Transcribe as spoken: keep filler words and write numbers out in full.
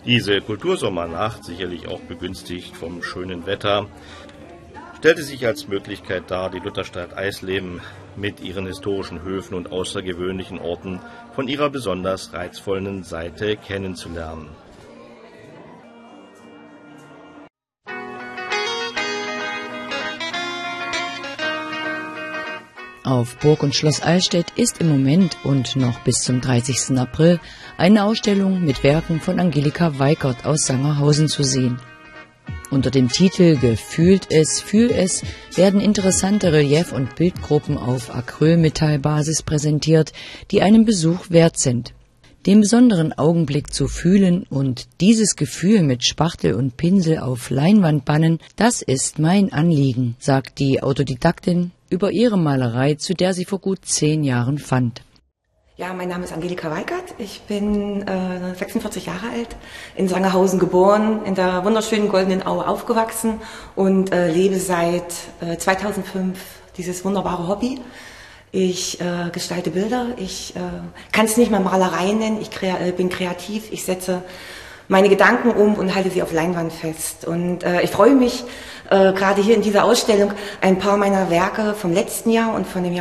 Diese Kultursommernacht, sicherlich auch begünstigt vom schönen Wetter, stellte sich als Möglichkeit dar, die Lutherstadt Eisleben mit ihren historischen Höfen und außergewöhnlichen Orten von ihrer besonders reizvollen Seite kennenzulernen. Auf Burg und Schloss Eichstätt ist im Moment und noch bis zum dreißigsten April eine Ausstellung mit Werken von Angelika Weikert aus Sangerhausen zu sehen. Unter dem Titel »Gefühlt es, fühl es« werden interessante Relief- und Bildgruppen auf Acrylmetallbasis präsentiert, die einen Besuch wert sind. Den besonderen Augenblick zu fühlen und dieses Gefühl mit Spachtel und Pinsel auf Leinwand bannen, das ist mein Anliegen, sagt die Autodidaktin über ihre Malerei, zu der sie vor gut zehn Jahren fand. Ja, mein Name ist Angelika Weikert. Ich bin äh, sechsundvierzig Jahre alt, in Sangerhausen geboren, in der wunderschönen Goldenen Aue aufgewachsen und äh, lebe seit äh, zweitausendfünf dieses wunderbare Hobby. Ich äh, gestalte Bilder, ich äh, kann es nicht mehr Malerei nennen, ich krea äh, bin kreativ, ich setze meine Gedanken um und halte sie auf Leinwand fest. Und äh, ich freue mich, äh, gerade hier in dieser Ausstellung ein paar meiner Werke vom letzten Jahr und von dem Jahr